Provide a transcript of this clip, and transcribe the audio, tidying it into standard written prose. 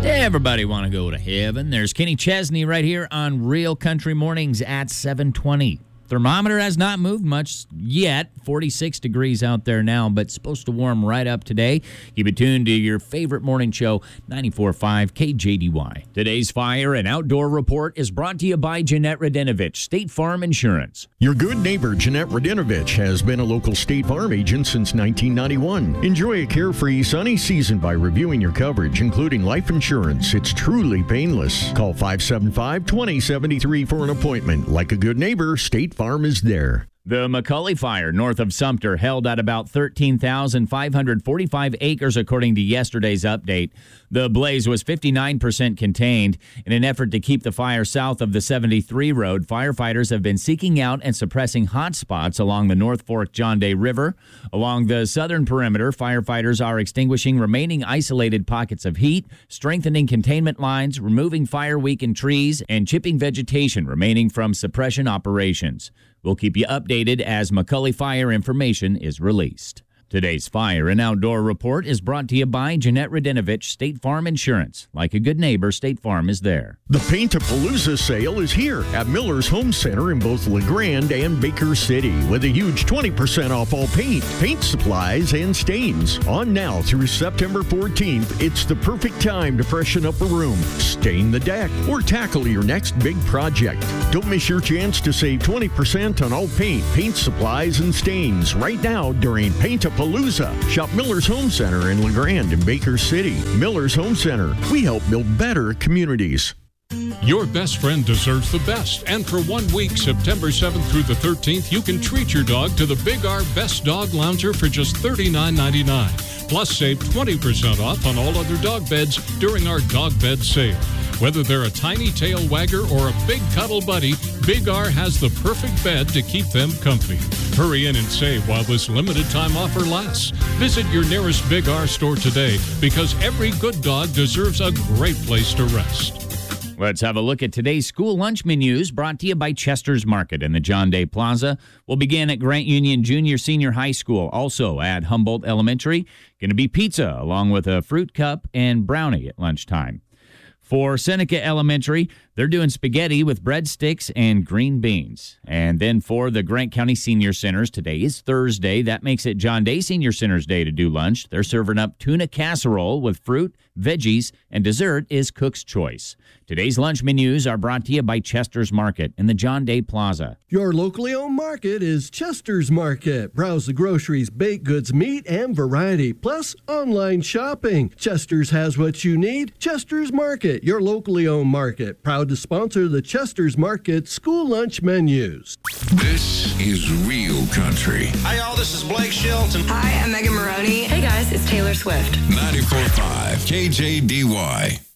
Everybody want to go to heaven. There's Kenny Chesney right here on Real Country Mornings at 7:20. Thermometer has not moved much yet. 46 degrees out there now, but supposed to warm right up today. Keep it tuned to your favorite morning show, 94.5 KJDY. Today's Fire and Outdoor Report is brought to you by Jeanette Radinovich, State Farm Insurance. Your good neighbor, Jeanette Radinovich, has been a local State Farm agent since 1991. Enjoy a carefree, sunny season by reviewing your coverage, including life insurance. It's truly painless. Call 575-2073 for an appointment. Like a good neighbor, State Farm is there. The McCully Fire north of Sumter held at about 13,545 acres according to yesterday's update. The blaze was 59% contained. In an effort to keep the fire south of the 73 road, firefighters have been seeking out and suppressing hot spots along the North Fork John Day River. Along the southern perimeter, firefighters are extinguishing remaining isolated pockets of heat, strengthening containment lines, removing fire-weakened trees, and chipping vegetation remaining from suppression operations. We'll keep you updated as McCully Fire information is released. Today's Fire and Outdoor Report is brought to you by Jeanette Radinovich, State Farm Insurance. Like a good neighbor, State Farm is there. The Paint-A-Palooza sale is here at Miller's Home Center in both LeGrand and Baker City with a huge 20% off all paint supplies, and stains. On now through September 14th, it's the perfect time to freshen up a room, stain the deck, or tackle your next big project. Don't miss your chance to save 20% on all paint supplies, and stains right now during Paint-A-Palooza. Shop Miller's Home Center in LeGrand and Baker City. Miller's Home Center. We help build better communities. Your best friend deserves the best. And for 1 week, September 7th through the 13th, you can treat your dog to the Big R Best Dog Lounger for just $39.99. Plus, save 20% off on all other dog beds during our dog bed sale. Whether they're a tiny tail wagger or a big cuddle buddy, Big R has the perfect bed to keep them comfy. Hurry in and save while this limited time offer lasts. Visit your nearest Big R store today because every good dog deserves a great place to rest. Let's have a look at today's school lunch menus brought to you by Chester's Market in the John Day Plaza. We'll begin at Grant Union Junior Senior High School, also at Humboldt Elementary. Going to be pizza along with a fruit cup and brownie at lunchtime. For Seneca Elementary, they're doing spaghetti with breadsticks and green beans. And then for the Grant County Senior Centers, today is Thursday. That makes it John Day Senior Centers Day to do lunch. They're serving up tuna casserole with fruit, veggies, and dessert is Cook's Choice. Today's lunch menus are brought to you by Chester's Market in the John Day Plaza. Your locally owned market is Chester's Market. Browse the groceries, baked goods, meat, and variety, plus online shopping. Chester's has what you need. Chester's Market, your locally owned market. Proud to sponsor the Chester's Market school lunch menus. This is Real Country. Hi, y'all. This is Blake Shelton. Hi, I'm Megan Maroney. Hey, guys. It's Taylor Swift. 94.5 KJDY.